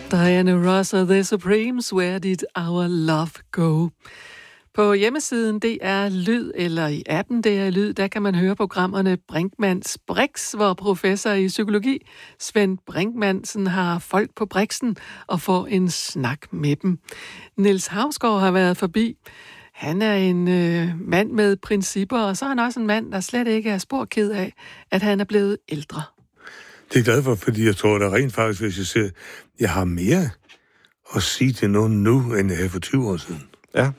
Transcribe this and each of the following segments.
Diana Ross og The Supremes, Where Did Our Love Go? På hjemmesiden DR Lyd, eller i appen DR Lyd, der kan man høre programmerne Brinkmanns Brix, hvor professor i psykologi Svend Brinkmansen har folk på briksen og får en snak med dem. Niels Hausgaard har været forbi. Han er en mand med principper, og så er han også en mand, der slet ikke er spor ked af, at han er blevet ældre. Det er jeg glad for, fordi jeg tror, der rent faktisk, hvis jeg ser, jeg har mere at sige til nogen nu, end jeg havde for 20 år siden. Ja.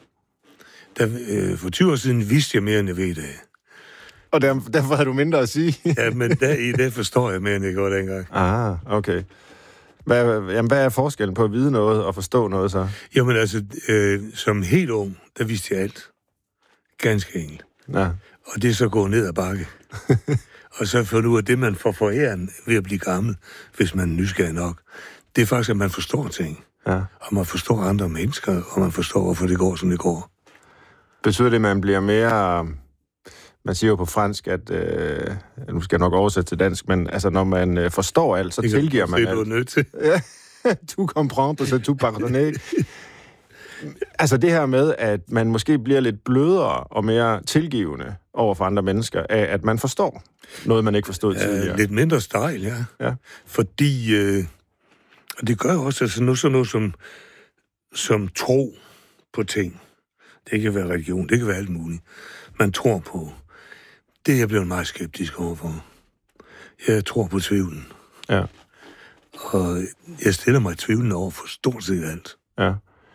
For 20 år siden vidste jeg mere, end jeg ved i dag. Og derfor havde du mindre at sige? Ja, men i dag forstår jeg mere, end jeg gjorde dengang. Ah, okay. Hvad er forskellen på at vide noget og forstå noget så? Jamen altså, som helt ung, der vidste jeg alt. Ganske enkelt. Ja. Og det er så gået ned ad bakke. Og så får du, at det, man får foræren ved at blive gammel, hvis man er nysgerrig nok, det er faktisk, at man forstår ting. Ja. Og man forstår andre mennesker, og man forstår, hvorfor det går, som det går. Betyder det, at man bliver mere... Man siger jo på fransk, at... nu skal jeg nok oversætte til dansk, men altså, når man forstår alt, så tilgiver man alt. Det er du nødt til. Du comprends, så tu pardonner. Altså det her med, at man måske bliver lidt blødere og mere tilgivende over for andre mennesker, af at man forstår noget, man ikke forstod tidligere. Lidt mindre stejl, ja. Fordi... og det gør jo også sådan noget som tro på ting. Det kan være religion, det kan være alt muligt. Man tror på. Det er jeg blevet meget skeptisk overfor. Jeg tror på tvivlen. Ja. Og jeg stiller mig tvivlen over for stort set alt. Ja.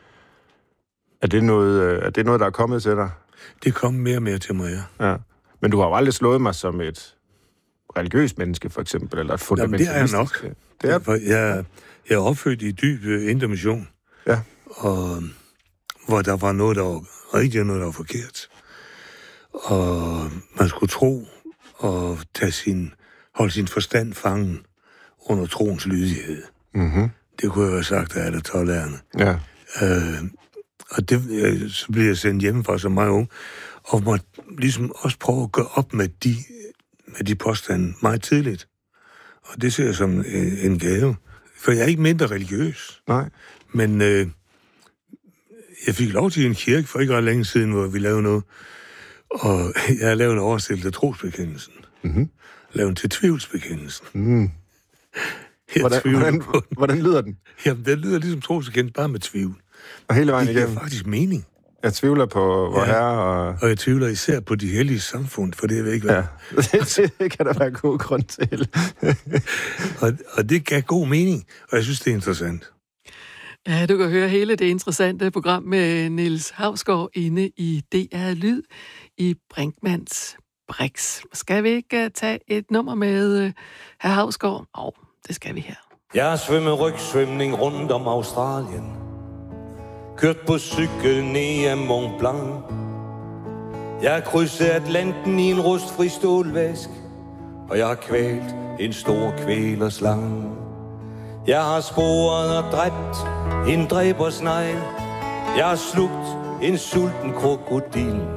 Er det noget, der er kommet til dig? Det er kommet mere og mere til mig, ja. Ja. Men du har jo aldrig slået mig som et religiøst menneske, for eksempel, eller et fundamentalistisk. Jamen, det er jeg nok. Det er... Jeg er opfødt i dyb indre mission. Ja. Og hvor der var noget, der var rigtig noget, der var forkert. Og man skulle tro og holde sin forstand fangen under troens lydighed. Mm-hmm. Det kunne jeg have sagt af alle 12 lærerne. Ja. Og det, så blev jeg sendt hjemmefra som meget ung, og måtte ligesom også prøve at gøre op med de påstande meget tidligt. Og det ser jeg som en gave. For jeg er ikke mindre religiøs. Nej. Men jeg fik lov til en kirke for ikke ret længe siden, hvor vi lavede noget. Og jeg har lavet en oversættelse af trosbekendelsen. Mm-hmm. Lavet en til tvivlsbekendelsen. Mm. Hvordan lyder den? Jamen, den lyder ligesom trosbekendelsen, bare med tvivl. Og hele vejen igennem? Det giver faktisk mening. Jeg tvivler på vor Herre og jeg tvivler især på de hellige samfund, for det ved ikke, hvad. Ja, det kan der være god grund til. og det gav god mening, og jeg synes, det er interessant. Ja, du kan høre hele det interessante program med Niels Hausgaard inde i DR Lyd i Brinkmanns Brix. Skal vi ikke tage et nummer med herr Hausgaard? Det skal vi her. Jeg har svømmet rygsvømning rundt om Australien. Kørt på cykel ned ad Mont Blanc. Jeg har krydset Atlanten i en rustfri stålvask. Og jeg har kvalt en stor kvælerslange. Jeg har sporet og dræbt en dræbersnegl. Jeg har slugt en sulten krokodil.